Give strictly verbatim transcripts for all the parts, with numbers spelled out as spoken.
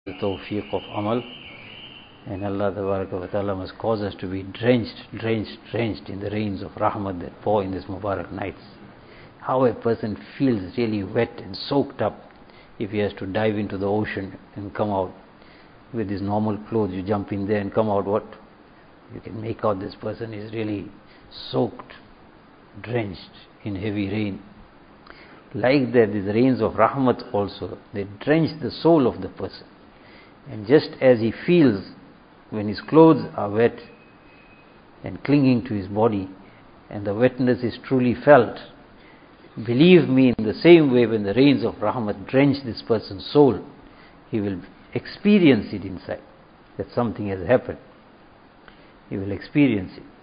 the tawfiq of amal, and Allah Tabaraka wa Ta'ala must cause us to be drenched, drenched, drenched in the rains of rahmat that pour in these Mubarak nights. How a person feels really wet and soaked up if he has to dive into the ocean and come out with his normal clothes. You jump in there and come out, what? You can make out this person is really soaked, drenched in heavy rain. Like that, these rains of rahmat also, they drench the soul of the person. And just as he feels when his clothes are wet and clinging to his body, and the wetness is truly felt, believe me, in the same way when the rains of rahmat drench this person's soul, he will experience it inside, that something has happened. He will experience it.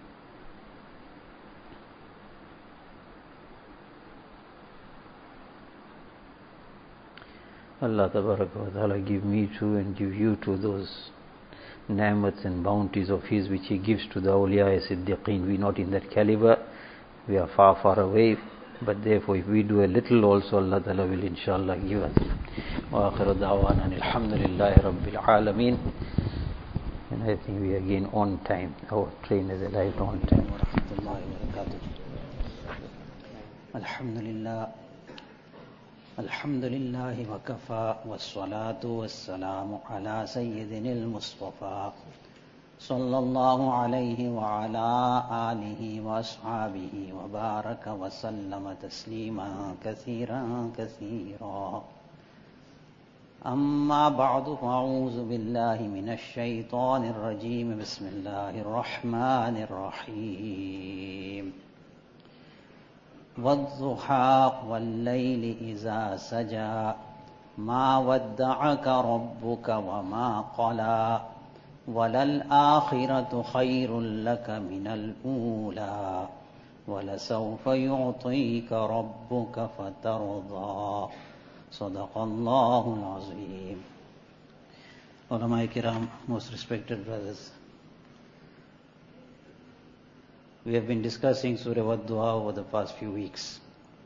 Allah Tabaraka wa Ta'ala give me to and give you to those ni'mats and bounties of His which He gives to the awliya siddiqeen. We are not in that caliber, we are far far away, but therefore if we do a little also, Allah Ta'ala will inshallah give us. Wa akhiru da'wana alhamdulillahi rabbil alameen. And I think we are again on time. Our train has arrived on time. Wa rahmatullahi wa barakatuh. Alhamdulillah. الحمد لله وكفى والصلاة والسلام على سيدنا المصطفى صلى الله عليه وعلى آله وأصحابه وبارك وسلم تسليما كثيرا كثيرا. أما بعد فأعوذ بالله من الشيطان الرجيم. بسم الله الرحمن الرحيم. والضحى والليل إذا سجى ما ودعك ربك وما قلى وللآخرة خير لك من الأولى ولسوف يعطيك ربك فترضى. صدق الله العظيم. Ulama Kiram, most respected brothers, we have been discussing Surah Wad-Duha over the past few weeks.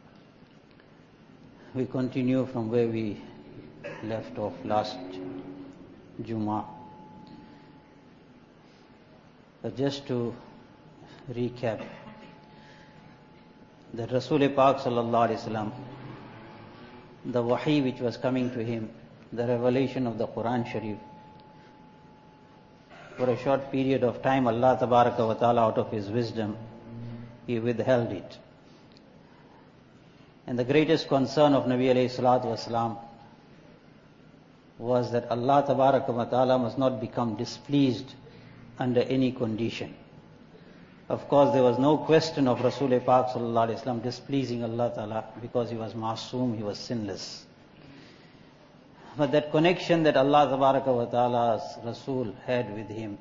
We continue from where we left off last Jummah. But just to recap, that Rasul Pak Sallallahu Alaihi Wasallam, the wahi which was coming to him, the revelation of the Quran Sharif, for a short period of time, Allah Tabaraka wa Ta'ala, out of His wisdom, He withheld it. And the greatest concern of Nabi alayhi salatu wasalam was that Allah Tabaraka wa Ta'ala must not become displeased under any condition. Of course, there was no question of Rasul Pak Sallallahu Alaihi Wasallam displeasing Allah Ta'ala because he was masoom, he was sinless. But that connection that Allah Tabaraka wa Ta'ala's Rasul had with him,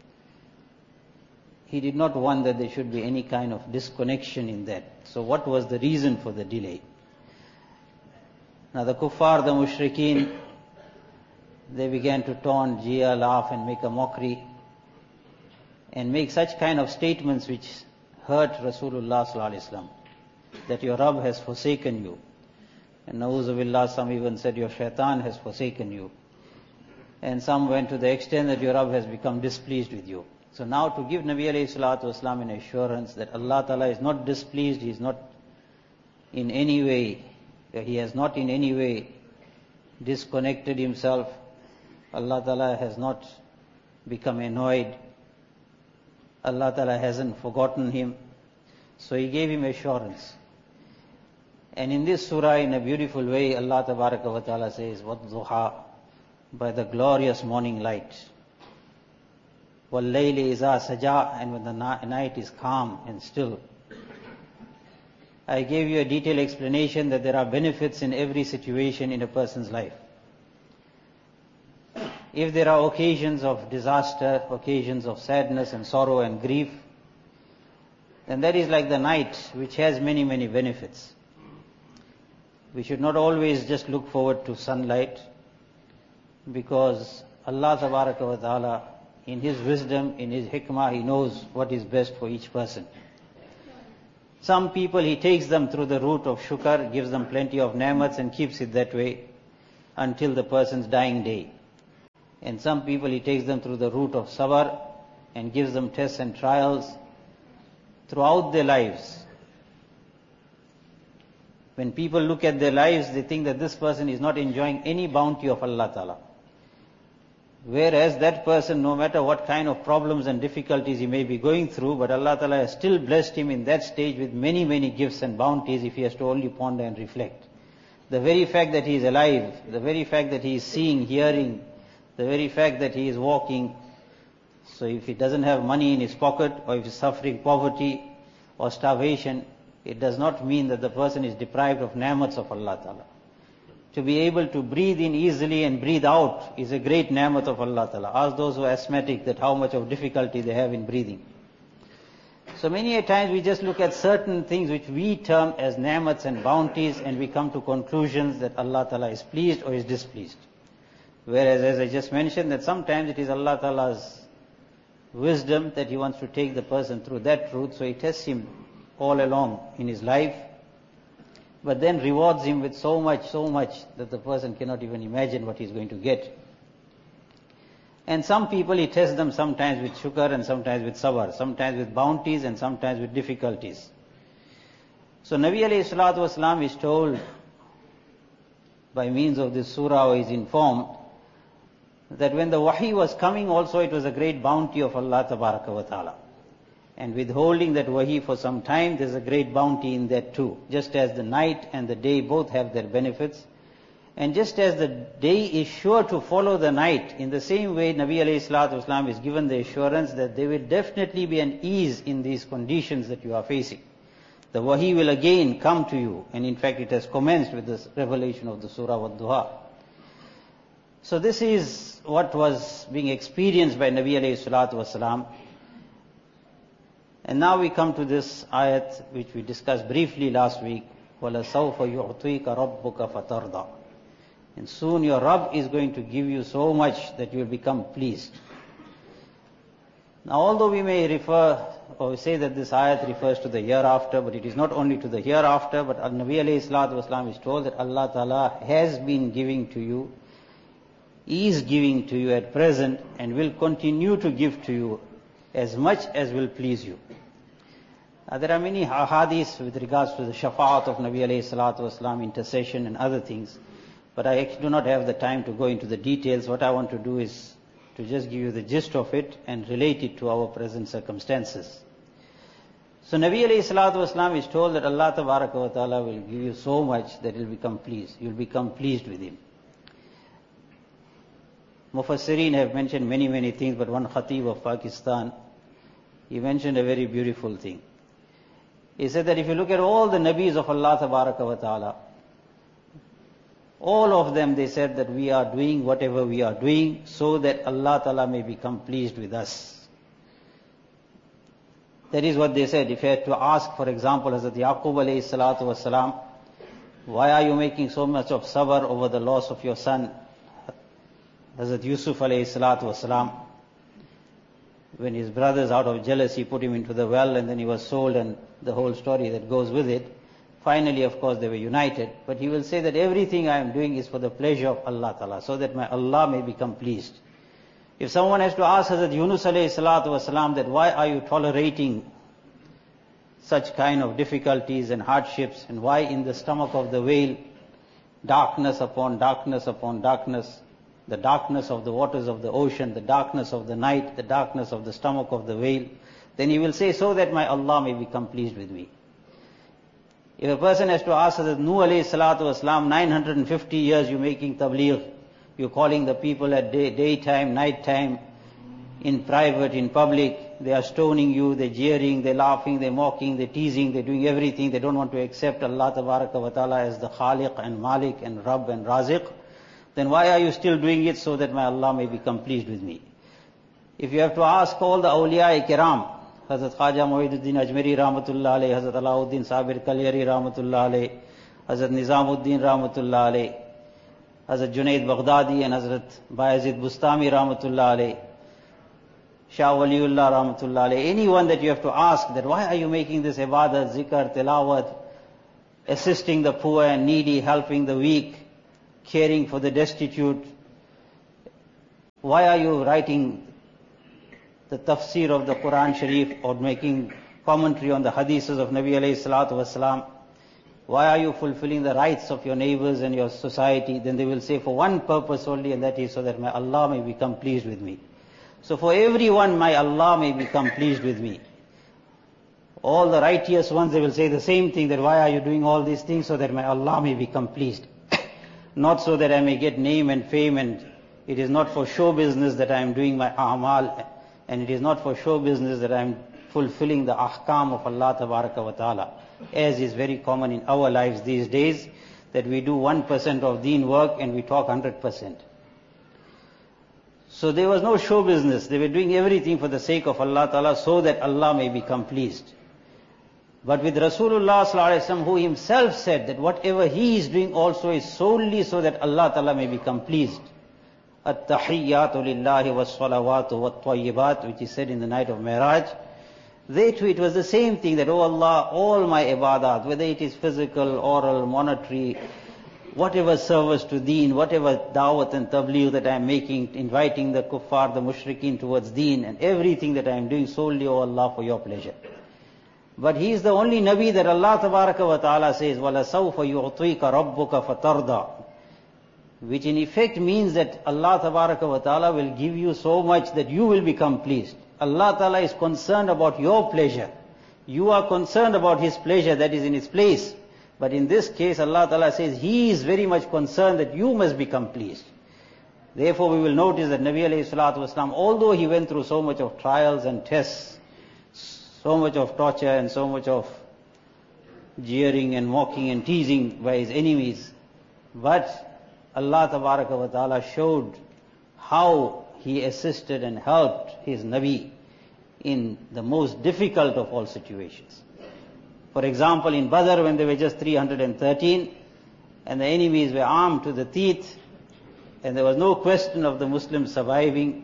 he did not want that there should be any kind of disconnection in that. So what was the reason for the delay? Now the kuffar, the mushrikeen, they began to taunt, jeer, laugh and make a mockery and make such kind of statements which hurt Rasulullah Sallallahu Alaihi Wasallam, that your Rabb has forsaken you. And na'uzu billah, some even said your shaitan has forsaken you. And some went to the extent that your Rabb has become displeased with you. So now to give Nabi alayhi salatu wasalam an assurance that Allah Ta'ala is not displeased, He is not in any way, He has not in any way disconnected Himself. Allah Ta'ala has not become annoyed. Allah Ta'ala hasn't forgotten Him. So He gave him assurance. And in this surah, in a beautiful way, Allah Tabaraka wa Ta'ala says, وَالضُّحَى, by the glorious morning light. وَاللَّيْلِ إِذَا سَجَى, and when the night is calm and still. I gave you a detailed explanation that there are benefits in every situation in a person's life. If there are occasions of disaster, occasions of sadness and sorrow and grief, then that is like the night, which has many, many benefits. We should not always just look forward to sunlight, because Allah Tabaraka wa Ta'ala, in His wisdom, in His hikmah, He knows what is best for each person. Some people, He takes them through the route of shukr, gives them plenty of ni'mats and keeps it that way until the person's dying day. And some people he takes them through the route of sabr and gives them tests and trials throughout their lives. When people look at their lives, they think that this person is not enjoying any bounty of Allah Ta'ala. Whereas that person, no matter what kind of problems and difficulties he may be going through, but Allah Ta'ala has still blessed him in that stage with many, many gifts and bounties if he has to only ponder and reflect. The very fact that he is alive, the very fact that he is seeing, hearing, the very fact that he is walking. So if he doesn't have money in his pocket, or if he is suffering poverty or starvation, it does not mean that the person is deprived of ni'mats of Allah Ta'ala. To be able to breathe in easily and breathe out is a great ni'mat of Allah Ta'ala. Ask those who are asthmatic that how much of difficulty they have in breathing. So many a times we just look at certain things which we term as ni'mats and bounties, and we come to conclusions that Allah Ta'ala is pleased or is displeased. Whereas, as I just mentioned, that sometimes it is Allah Ta'ala's wisdom that He wants to take the person through that route, so He tests him all along in his life, but then rewards him with so much, so much that the person cannot even imagine what he's going to get. And some people he tests them sometimes with shukr and sometimes with sabr, sometimes with bounties and sometimes with difficulties. So Nabi alayhi salatu wasalam is told by means of this surah, or is informed that when the wahi was coming also, it was a great bounty of Allah tabaraka wa ta'ala. And withholding that wahi for some time, there's a great bounty in that too. Just as the night and the day both have their benefits. And just as the day is sure to follow the night, in the same way Nabi alayhi salatu wasalam is given the assurance that there will definitely be an ease in these conditions that you are facing. The wahi will again come to you, and in fact it has commenced with this revelation of the surah Wad-Duha. So this is what was being experienced by Nabi alayhi salatu wasalam. And now we come to this ayat which we discussed briefly last week. وَلَسَوْفَ يُعْطِيكَ رَبُّكَ فَتَرْضَى. And soon your Rabb is going to give you so much that you will become pleased. Now although we may refer or say that this ayat refers to the hereafter, but it is not only to the hereafter, but Nabi alayhi salatu wasalam is told that Allah Ta'ala has been giving to you, is giving to you at present, and will continue to give to you as much as will please you. Now, there are many hadiths with regards to the shafa'at of Nabi alayhi salatu wasalam, intercession and other things, but I actually do not have the time to go into the details. What I want to do is to just give you the gist of it and relate it to our present circumstances. So Nabi alayhi salatu wasalam is told that Allah tabaraka wa ta'ala will give you so much that you'll become pleased. You'll become pleased with Him. Mufassirin have mentioned many, many things, but one khatib of Pakistan, he mentioned a very beautiful thing. He said that if you look at all the Nabis of Allah Tabaraka wa Ta'ala, all of them, they said that we are doing whatever we are doing so that Allah Ta'ala may become pleased with us. That is what they said. If you had to ask, for example, Hazrat Yaqub alayhi salatu wasalam, why are you making so much of sabr over the loss of your son? Hazrat Yusuf alayhi salatu wasalam, when his brothers out of jealousy put him into the well and then he was sold and the whole story that goes with it. Finally, of course, they were united. But he will say that everything I am doing is for the pleasure of Allah Ta'ala, so that my Allah may become pleased. If someone has to ask Hazrat Yunus alayhi salatu wasalam that why are you tolerating such kind of difficulties and hardships, and why in the stomach of the whale, darkness upon darkness upon darkness, the darkness of the waters of the ocean, the darkness of the night, the darkness of the stomach of the whale, then he will say, so that my Allah may become pleased with me. If a person has to ask Hazrat Nuh alayhi salatu wasalam, nine hundred fifty years you making tabligh, you're calling the people at day, daytime, night time, in private, in public, they are stoning you, they're jeering, they're laughing, they're mocking, they're teasing, they're doing everything, they don't want to accept Allah Tabaraka wa Ta'ala as the Khaliq and Malik and Rabb and Raziq, then why are you still doing it so that my Allah may become pleased with me? If you have to ask all the awliya kiram, Hazrat Khaja Muhyiddin Ajmeri Rahmatullah alayhi, Hazrat Alauddin Sabir Kalyari Rahmatullah alayhi, Hazrat Nizamuddin Rahmatullah alayhi, Hazrat Junaid Baghdadi and Hazrat Bayazid Bustami Rahmatullah alayhi, Shah Waliullah Rahmatullah alayhi, anyone that you have to ask that why are you making this ibadat, zikr, tilawat, assisting the poor and needy, helping the weak, caring for the destitute, why are you writing the tafsir of the Quran Sharif or making commentary on the hadiths of Nabi alayhi salatu wasalam? Why are you fulfilling the rights of your neighbors and your society? Then they will say, for one purpose only, and that is so that my Allah may become pleased with me. So for everyone, my Allah may become pleased with me. All the righteous ones, they will say the same thing, that why are you doing all these things? So that my Allah may become pleased. Not so that I may get name and fame, and it is not for show business that I am doing my a'mal, and it is not for show business that I am fulfilling the ahkam of Allah tabaraka wa ta'ala, as is very common in our lives these days, that we do one percent of deen work and we talk one hundred percent. So there was no show business. They were doing everything for the sake of Allah ta'ala, so that Allah may become pleased. But with Rasulullah sallallahu alaihi wasallam, who himself said that whatever he is doing also is solely so that Allah ta'ala may become pleased. At-tahiyyatu lillahi was-salawatu wat-tayyibat, which is said in the night of Mi'raj. They too, it was the same thing, that, oh Allah, all my ibadat, whether it is physical, oral, monetary, whatever service to deen, whatever da'wat and tabligh that I am making, inviting the kuffar, the mushrikeen towards deen, and everything that I am doing solely, oh Allah, for your pleasure. But he is the only Nabi that Allah tabaraka wa ta'ala says, وَلَسَوْفَ يُعْطِيكَ رَبُّكَ فَتَرْضَى, which in effect means that Allah tabaraka wa ta'ala will give you so much that you will become pleased. Allah ta'ala is concerned about your pleasure. You are concerned about His pleasure, that is in His place. But in this case, Allah ta'ala says He is very much concerned that you must become pleased. Therefore we will notice that Nabi alayhi salatu wasalam, although he went through so much of trials and tests, so much of torture and so much of jeering and mocking and teasing by his enemies, but Allah tabaraka wa ta'ala showed how He assisted and helped His Nabi in the most difficult of all situations. For example, in Badr, when there were just three hundred thirteen, and the enemies were armed to the teeth, and there was no question of the Muslims surviving,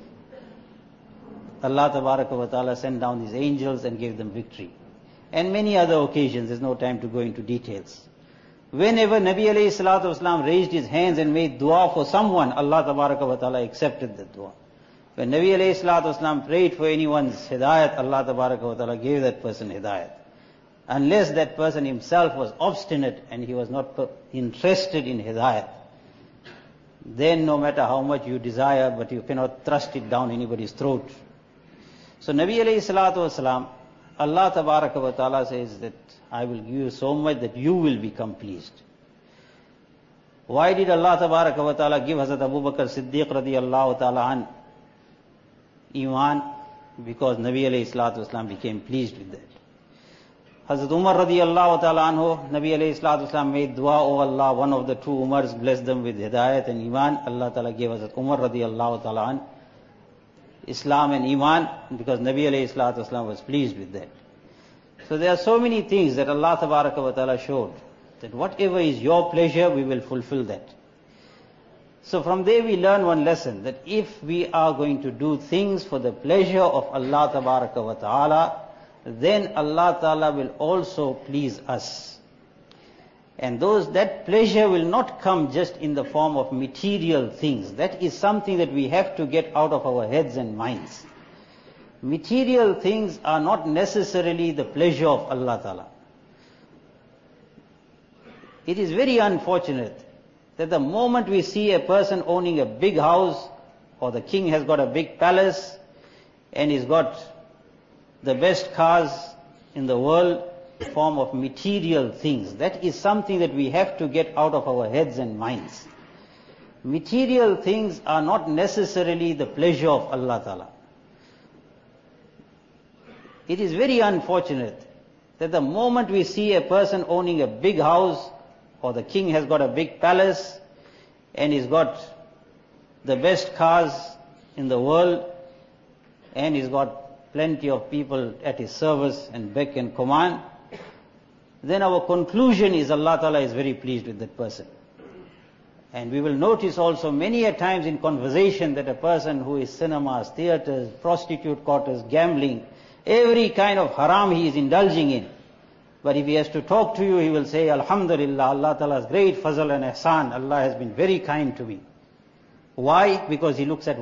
Allah tabaraka wa ta'ala sent down His angels and gave them victory. And many other occasions, there's no time to go into details. Whenever Nabi alayhi salatu wasalam raised his hands and made dua for someone, Allah tabaraka wa ta'ala accepted the dua. When Nabi alayhi salatu wasalam prayed for anyone's hidayat, Allah tabaraka wa ta'ala gave that person hidayat. Unless that person himself was obstinate and he was not interested in hidayat, then no matter how much you desire, but you cannot thrust it down anybody's throat. So Nabi alayhi salatu wasalam, Allah tabaraka wa ta'ala says that I will give you so much that you will become pleased. Why did Allah tabaraka wa ta'ala give Hazrat Abu Bakr Siddiq radiyallahu ta'ala an Iman? Because Nabi alayhi salatu wasalam became pleased with that. Hazrat Umar radiyallahu ta'ala anhu, Nabi alayhi salatu wasalam made dua, oh Allah, one of the two Umars, bless them with hidayat and Iman. Allah ta'ala gave Hazrat Umar radiyallahu ta'ala an Islam and Iman, because Nabi alayhi salatu wasalam was pleased with that. So there are so many things that Allah tabaraka wa ta'ala showed, that whatever is your pleasure, we will fulfill that. So from there we learn one lesson, that if we are going to do things for the pleasure of Allah tabaraka wa ta'ala, then Allah ta'ala will also please us. And those, that pleasure will not come just in the form of material things. That is something that we have to get out of our heads and minds. Material things are not necessarily the pleasure of Allah ta'ala. It is very unfortunate that the moment we see a person owning a big house, or the king has got a big palace, and he's got the best cars in the world, form of material things, that is something that we have to get out of our heads and minds. Material things are not necessarily the pleasure of Allah ta'ala. It is very unfortunate that the moment we see a person owning a big house, or the king has got a big palace, and he's got the best cars in the world, and he's got plenty of people at his service and beck and command, then our conclusion is Allah Ta'ala is very pleased with that person. And we will notice also many a times in conversation that a person who is cinemas, theatres, prostitute quarters, gambling, every kind of haram he is indulging in. But if he has to talk to you, he will say, Alhamdulillah, Allah Ta'ala's great fazl and ihsan, Allah has been very kind to me. Why? Because he looks at